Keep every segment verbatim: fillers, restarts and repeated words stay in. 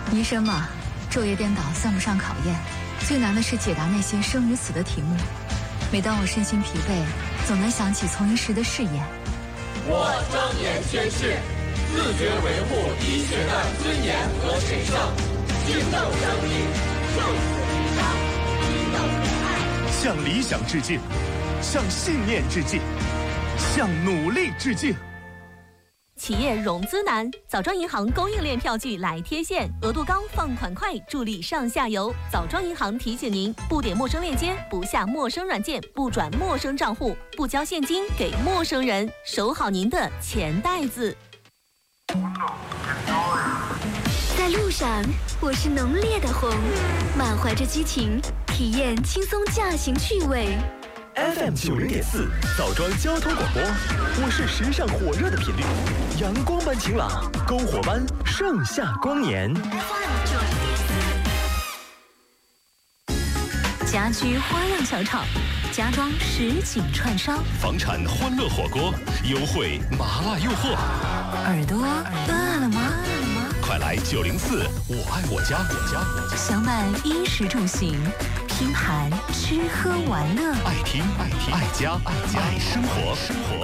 医生嘛，昼夜颠倒算不上考验，最难的是解答那些生与死的题目。每当我身心疲惫，总能想起从医时的誓言。 我张言宣誓，自觉维护医学的尊严和神圣，敬赠生命，就此离伤，以等无爱。 向理想致敬，向信念致敬，向努力致敬。 企业融资难，枣庄银行供应链票据来贴现，额度高，放款快，助力上下游。枣庄银行提醒您：不点陌生链接，不下陌生软件，不转陌生账户，不交现金给陌生人，守好您的钱袋子。 在路上，我是浓烈的红，满怀着激情，体验轻松驾行趣味。 F M 九零点四，枣庄交通广播，我是时尚火热的频率，阳光般晴朗，篝火般盛夏光年。 F M 九零点四， 家居花样小炒，家装实景串烧， 房产欢乐火锅，优惠麻辣诱惑。 耳朵饿了吗？ 快来九零四，我爱我家，我家我家， 相伴衣食住行，拼盘吃喝玩乐， 爱听爱听爱家爱家爱生活生活。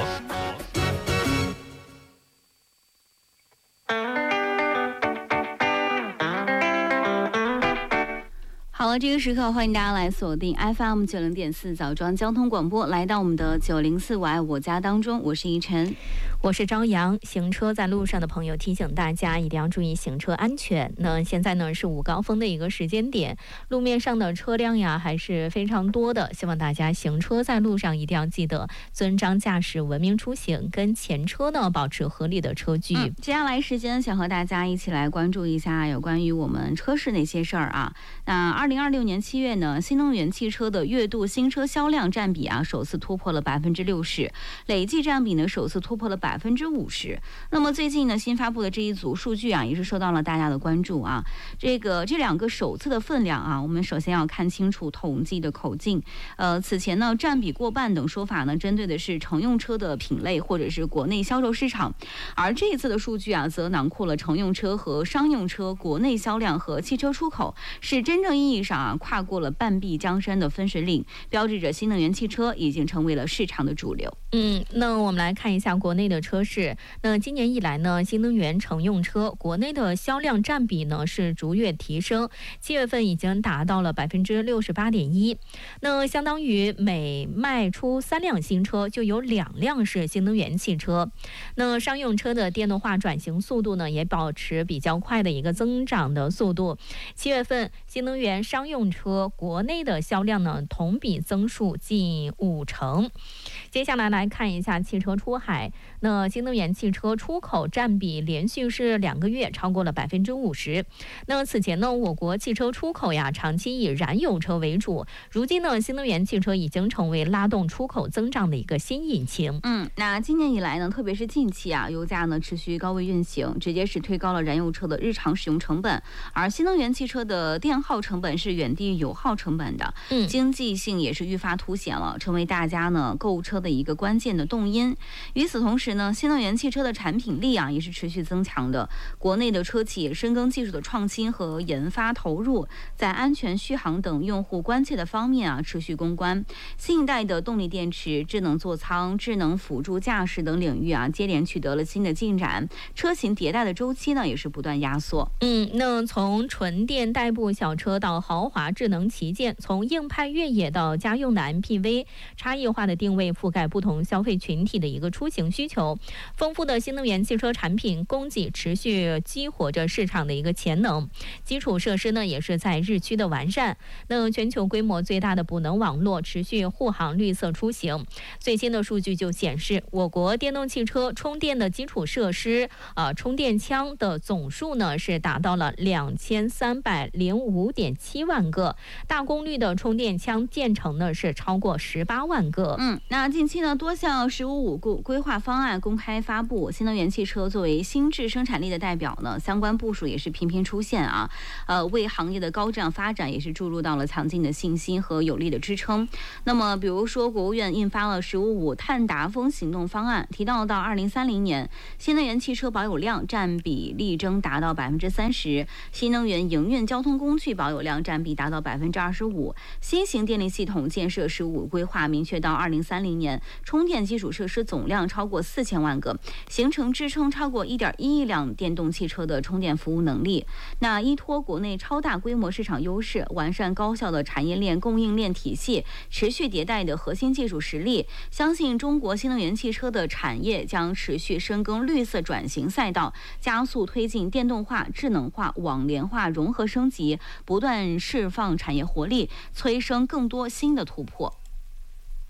好了，这个时刻欢迎大家来锁定 F M 九零点四枣庄交通广播，来到我们的九零四我爱我家当中，我是依晨， 我是朝阳。行车在路上的朋友，提醒大家一定要注意行车安全。那现在呢是午高峰的一个时间点，路面上的车辆呀还是非常多的，希望大家行车在路上一定要记得遵章驾驶、文明出行，跟前车呢保持合理的车距。 嗯、接下来时间想和大家一起来关注一下有关于我们车市那些事儿啊。那二零二六年七月呢，新能源汽车的月度新车销量占比啊首次突破了百分之六十，累计占比呢首次突破了百分之五十。那么最近呢新发布的这一组数据啊，也是受到了大家的关注啊。这个这两个首次的分量啊，我们首先要看清楚统计的口径。呃，此前呢占比过半等说法呢，针对的是乘用车的品类或者是国内销售市场，而这一次的数据啊，则囊括了乘用车和商用车国内销量和汽车出口，是真正意义上啊跨过了半壁江山的分水岭，标志着新能源汽车已经成为了市场的主流。 嗯，那我们来看一下国内的车市。那今年以来呢，新能源乘用车国内的销量占比呢是逐月提升，七月份已经达到了百分之六十八点一。那相当于每卖出三辆新车，就有两辆是新能源汽车。那商用车的电动化转型速度呢，也保持比较快的一个增长的速度。七月份新能源商用车国内的销量呢，同比增速近五成。接下来来看一下汽车出海。那新能源汽车出口占比连续是两个月超过了百分之五十。那此前呢，我国汽车出口呀长期以燃油车为主，如今呢，新能源汽车已经成为拉动出口增长的一个新引擎。 嗯，那今年以来呢，特别是近期啊，油价呢持续高位运行，直接是推高了燃油车的日常使用成本，而新能源汽车的电耗成本是远低于油耗成本的， 嗯， 经济性也是愈发凸显了，成为大家呢购车的一个关键的动因。与此同时呢，新能源汽车的产品力啊也是持续增强的，国内的车企也深耕技术的创新和研发投入，在安全续航等用户关切的方面啊持续攻关。新一代的动力电池、智能座舱、智能辅助驾驶等领域啊接连取得了新的进展，车型迭代的周期呢也是不断压缩。 嗯，那从纯电代步小车到豪华智能旗舰，从硬派越野到家用的 M P V， 差异化的定位覆盖不同消费群体的一个出行需求。丰富的新能源汽车产品供给持续激活着市场的一个潜能，基础设施呢也是在日趋的完善。那全球规模最大的补能网络持续护航绿色出行。最新的数据就显示，我国电动汽车充电的基础设施啊、呃、充电枪的总数呢是达到了两千三百零五点七万个，大功率的充电枪建成呢是超过十八万个。 嗯，那近期呢多项“十五五”规划方案案公开发布，新能源汽车作为新质生产力的代表呢，相关部署也是频频出现啊，呃，为行业的高质量发展也是注入到了强劲的信心和有力的支撑。那么，比如说，国务院印发了“十五五”碳达峰行动方案，提到到二零三零年，新能源汽车保有量占比力争达到百分之三十，新能源营运交通工具保有量占比达到百分之二十五。新型电力系统建设“十五”规划明确到二零三零年，充电基础设施总量超过四千万个，形成支撑超过一点一亿辆电动汽车的充电服务能力。那依托国内超大规模市场优势，完善高效的产业链供应链体系，持续迭代的核心技术实力，相信中国新能源汽车的产业将持续深耕绿色转型赛道，加速推进电动化、智能化、网联化融合升级，不断释放产业活力，催生更多新的突破。